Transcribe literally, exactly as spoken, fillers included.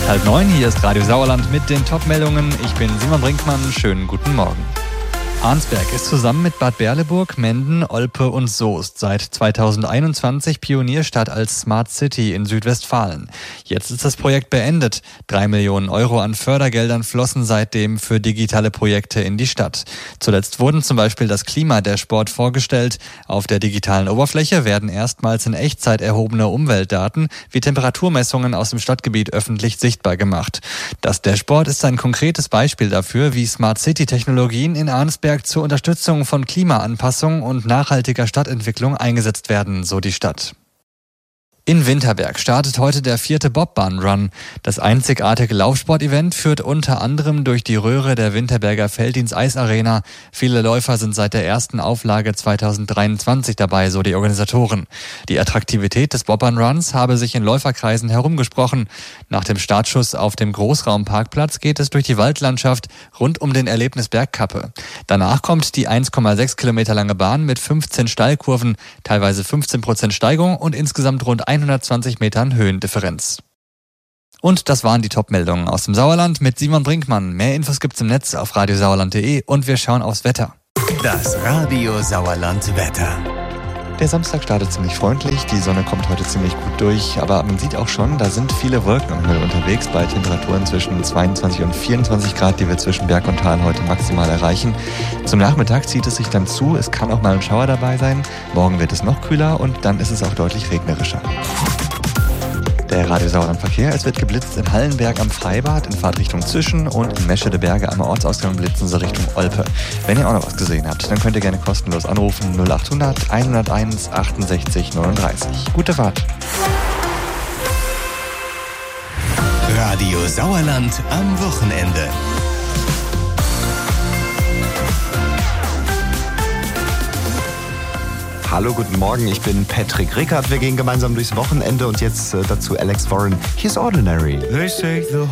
Halb neun, hier ist Radio Sauerland mit den Top-Meldungen. Ich bin Simon Brinkmann, schönen guten Morgen. Arnsberg ist zusammen mit Bad Berleburg, Menden, Olpe und Soest seit zweitausendeinundzwanzig Pionierstadt als Smart City in Südwestfalen. Jetzt ist das Projekt beendet. Drei Millionen Euro an Fördergeldern flossen seitdem für digitale Projekte in die Stadt. Zuletzt wurden zum Beispiel das Klima-Dashboard vorgestellt. Auf der digitalen Oberfläche werden erstmals in Echtzeit erhobene Umweltdaten wie Temperaturmessungen aus dem Stadtgebiet öffentlich sichtbar gemacht. Das Dashboard ist ein konkretes Beispiel dafür, wie Smart City-Technologien in Arnsberg zur Unterstützung von Klimaanpassung und nachhaltiger Stadtentwicklung eingesetzt werden, so die Stadt. In Winterberg startet heute der vierte Bobbahn-Run. Das einzigartige Laufsportevent führt unter anderem durch die Röhre der Winterberger Felddienst-Eisarena. Viele Läufer sind seit der ersten Auflage zweitausenddreiundzwanzig dabei, so die Organisatoren. Die Attraktivität des Bobbahn-Runs habe sich in Läuferkreisen herumgesprochen. Nach dem Startschuss auf dem Großraumparkplatz geht es durch die Waldlandschaft rund um den Erlebnisberg-Kappe. Danach kommt die eins Komma sechs Kilometer lange Bahn mit fünfzehn Steilkurven, teilweise fünfzehn Prozent Steigung und insgesamt rund hundertzwanzig Metern Höhendifferenz. Und das waren die Top-Meldungen aus dem Sauerland mit Simon Brinkmann. Mehr Infos gibt's im Netz auf radiosauerland punkt de und wir schauen aufs Wetter. Das Radio Sauerland Wetter. Der Samstag startet ziemlich freundlich, die Sonne kommt heute ziemlich gut durch, aber man sieht auch schon, da sind viele Wolken am Himmel unterwegs bei Temperaturen zwischen zweiundzwanzig und vierundzwanzig Grad, die wir zwischen Berg und Tal heute maximal erreichen. Zum Nachmittag zieht es sich dann zu, es kann auch mal ein Schauer dabei sein, morgen wird es noch kühler und dann ist es auch deutlich regnerischer. Der Radio Sauerland Verkehr, es wird geblitzt in Hallenberg am Freibad in Fahrtrichtung Zischen und in Meschede Berge am Ortsausgang blitzen sie Richtung Olpe. Wenn ihr auch noch was gesehen habt, dann könnt ihr gerne kostenlos anrufen null achthundert hunderteins achtundsechzig neununddreißig. Gute Fahrt! Radio Sauerland am Wochenende. Hallo, guten Morgen, ich bin Patrick Rickard. Wir gehen gemeinsam durchs Wochenende und jetzt äh, dazu Alex Warren. Here's Ordinary. They say the